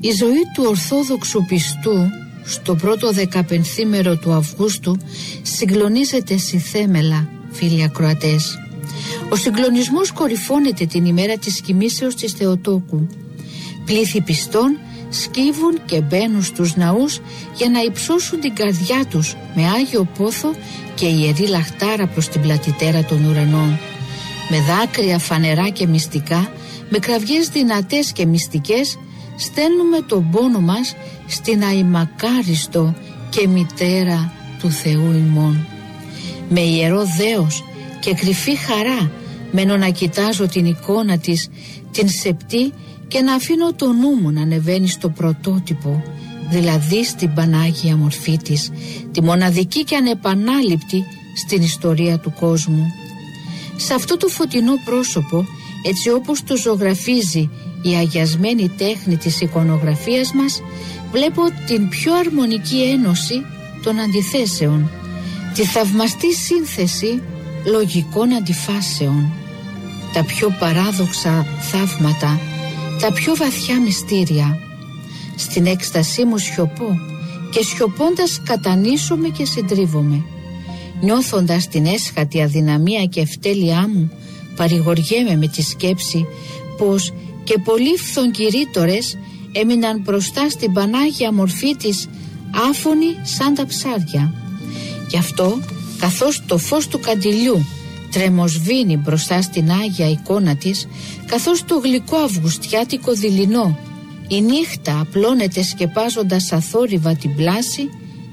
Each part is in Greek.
Η ζωή του Ορθόδοξου πιστού στο πρώτο 15ήμερο του Αυγούστου συγκλονίζεται στη θέμελα, φίλοι ακροατές. Ο συγκλονισμός κορυφώνεται την ημέρα της κοιμήσεως της Θεοτόκου. Πλήθη πιστών σκύβουν και μπαίνουν στους ναούς για να υψώσουν την καρδιά τους με Άγιο Πόθο και ιερή λαχτάρα προς την πλατητέρα των ουρανών. Με δάκρυα φανερά και μυστικά, με κραυγές δυνατές και μυστικές, στέλνουμε τον πόνο μας στην αημακάριστο και μητέρα του Θεού ημών. Με ιερό δέος και κρυφή χαρά μένω να κοιτάζω την εικόνα της, την σεπτή, και να αφήνω το νου μου να ανεβαίνει στο πρωτότυπο, δηλαδή στην Πανάγια μορφή της, τη μοναδική και ανεπανάληπτη στην ιστορία του κόσμου. Σε αυτό το φωτεινό πρόσωπο, έτσι όπως το ζωγραφίζει η αγιασμένη τέχνη της εικονογραφίας μας, βλέπω την πιο αρμονική ένωση των αντιθέσεων, τη θαυμαστή σύνθεση λογικών αντιφάσεων, τα πιο παράδοξα θαύματα, τα πιο βαθιά μυστήρια. Στην έκστασή μου σιωπώ και σιωπώντας κατανύσσομαι και συντρίβομαι. Νιώθοντας την έσχατη αδυναμία και ευτέλειά μου, παρηγοριέμαι με τη σκέψη πως και πολλοί φθονκυρήτορες έμειναν μπροστά στην Πανάγια μορφή της άφωνοι σαν τα ψάρια. Γι' αυτό, καθώς το φως του καντιλιού τρεμοσβήνει μπροστά στην Άγια εικόνα της, καθώς το γλυκό αυγουστιάτικο δειλινό η νύχτα απλώνεται σκεπάζοντας αθόρυβα την πλάση,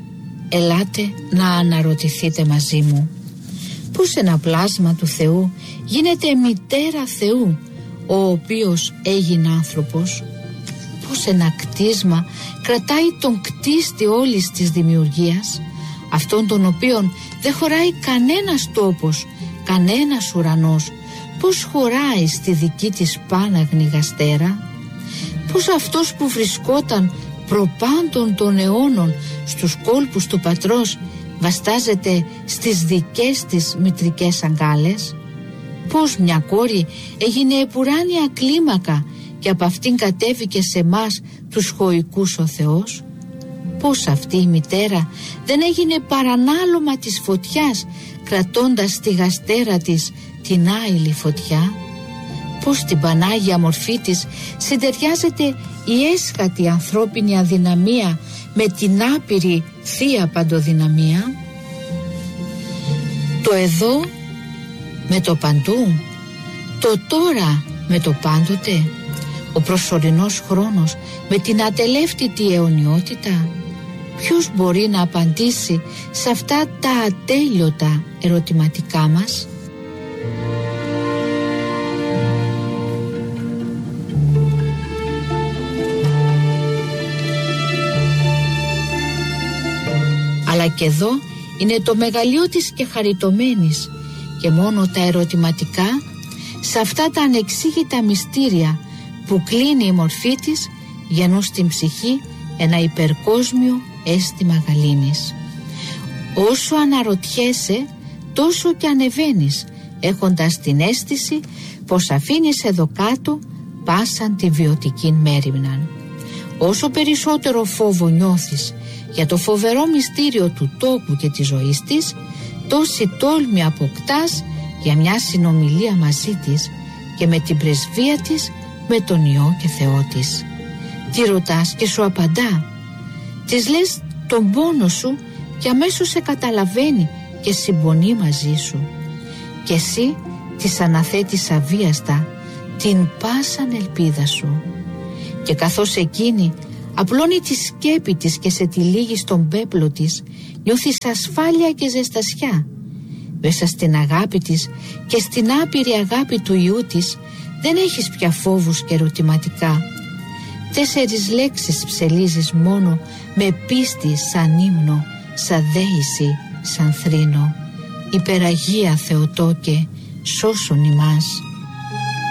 ελάτε να αναρωτηθείτε μαζί μου. Πώς ένα πλάσμα του Θεού γίνεται μητέρα Θεού, ο οποίος έγινε άνθρωπος? Πώς ένα κτίσμα κρατάει τον κτίστη όλης της δημιουργίας, αυτόν τον οποίον δεν χωράει κανένας τόπος, κανένας ουρανός? Πώς χωράει στη δική της πάναγνη γαστέρα? Πώς αυτός που βρισκόταν προπάντων των αιώνων στους κόλπους του πατρός βαστάζεται στις δικές της μητρικές αγκάλες? Πώς μια κόρη έγινε επουράνια κλίμακα και από αυτήν κατέβηκε σε μας τους χωικούς ο Θεός? Πώς αυτή η μητέρα δεν έγινε παρανάλωμα της φωτιάς, κρατώντας στη γαστέρα της την άειλη φωτιά? Πώς στην Πανάγια μορφή της συντεριάζεται η έσχατη ανθρώπινη αδυναμία με την άπειρη θεία παντοδυναμία? Το εδώ με το παντού, το τώρα με το πάντοτε, ο προσωρινός χρόνος με την ατελεύτητη αιωνιότητα. Ποιος μπορεί να απαντήσει σε αυτά τα ατέλειωτα ερωτηματικά μας? Αλλά και εδώ είναι το μεγαλείο της και χαριτωμένης, και μόνο τα ερωτηματικά, σε αυτά τα ανεξήγητα μυστήρια που κλείνει η μορφή της, γεννούν στην ψυχή ένα υπερκόσμιο αίσθημα γαλήνης. Όσο αναρωτιέσαι, τόσο και ανεβαίνεις, έχοντας την αίσθηση πως αφήνεις εδώ κάτω πάσαν τη βιωτική μέριμναν. Όσο περισσότερο φόβο νιώθεις για το φοβερό μυστήριο του τόπου και της ζωής της, τόση τόλμη αποκτάς για μια συνομιλία μαζί της και με την πρεσβεία της, με τον Υιό και Θεό της. Τη ρωτάς και σου απαντά. Της λες τον πόνο σου και αμέσως σε καταλαβαίνει και συμπονεί μαζί σου. Και εσύ της αναθέτεις αβίαστα την πάσαν ελπίδα σου. Και καθώς εκείνη απλώνει τη σκέπη της και σε τυλίγει στον πέπλο της, νιώθεις ασφάλεια και ζεστασιά. Μέσα στην αγάπη της και στην άπειρη αγάπη του Υιού της δεν έχεις πια φόβους και ερωτηματικά. 4 λέξεις ψελίζεις μόνο, με πίστη σαν ύμνο, σαν δέηση, σαν θρήνο. Υπεραγία Θεοτόκε, σώσον ημάς.